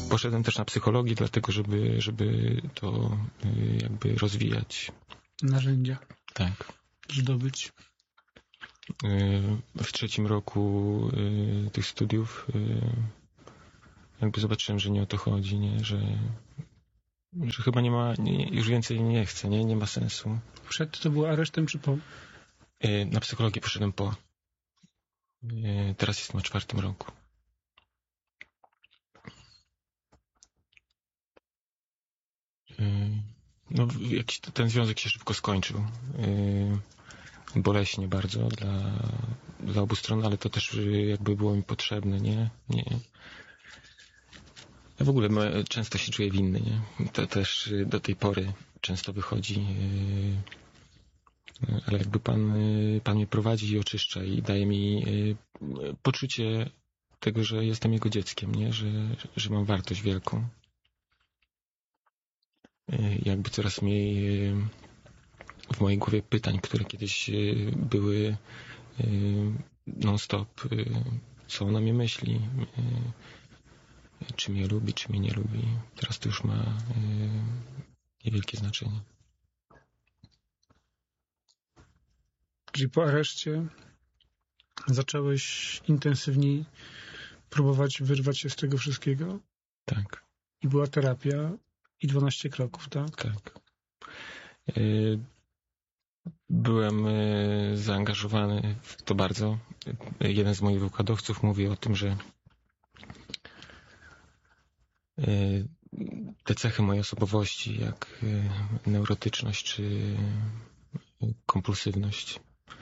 Poszedłem też na psychologię, dlatego żeby to jakby rozwijać. Narzędzia Tak. zdobyć. W 3. roku tych studiów jakby zobaczyłem, że nie o to chodzi, nie? Że chyba nie ma, już więcej nie chcę, nie ma sensu. Przed to było aresztem czy po? Na psychologię poszedłem po. Teraz jestem na 4. roku. No, ten związek się szybko skończył. Boleśnie bardzo dla obu stron, ale to też jakby było mi potrzebne, nie? Ja w ogóle często się czuję winny, nie? To też do tej pory często wychodzi, ale jakby Pan mnie prowadzi i oczyszcza i daje mi poczucie tego, że jestem Jego dzieckiem, nie? Że mam wartość wielką. Jakby coraz mniej w mojej głowie pytań, które kiedyś były non-stop, co ona mnie myśli, czy mnie lubi, czy mnie nie lubi. Teraz to już ma niewielkie znaczenie. Czyli po areszcie zacząłeś intensywniej próbować wyrwać się z tego wszystkiego? Tak. I była terapia i 12 kroków, tak? Tak. Byłem zaangażowany w to bardzo. Jeden z moich wykładowców mówi o tym, że te cechy mojej osobowości, jak neurotyczność czy kompulsywność,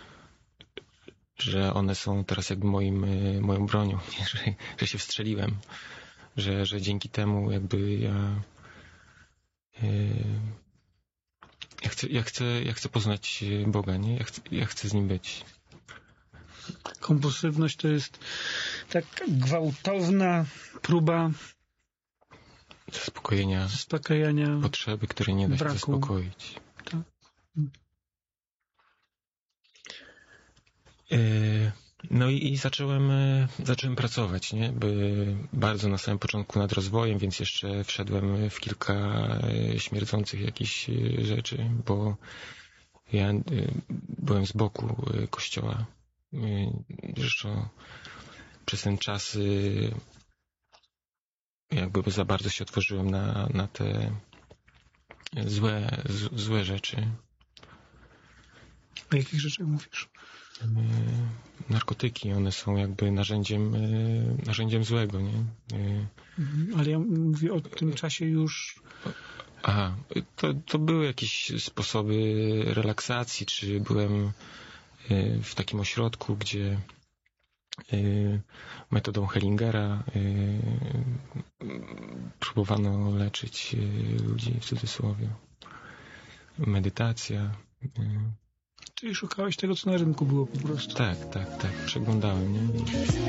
że one są teraz jakby moją bronią, nie? Że się wstrzeliłem, że dzięki temu jakby ja chcę poznać Boga, nie? Ja chcę z Nim być. Kompulsywność to jest tak gwałtowna próba zaspokojenia potrzeby, której nie da się zaspokoić. Tak. No i zacząłem pracować, nie? Bardzo na samym początku nad rozwojem, więc jeszcze wszedłem w kilka śmierdzących jakichś rzeczy, bo ja byłem z boku kościoła. Zresztą przez ten czas jakby za bardzo się otworzyłem na te złe rzeczy. O jakich rzeczach mówisz? Narkotyki, one są jakby narzędziem złego, nie? Ale ja mówię o tym czasie już... Aha, to były jakieś sposoby relaksacji, czy byłem w takim ośrodku, gdzie metodą Hellingera próbowano leczyć ludzi, w cudzysłowie. Medytacja. Czyli szukałeś tego, co na rynku było po prostu. Tak. Przeglądałem, nie?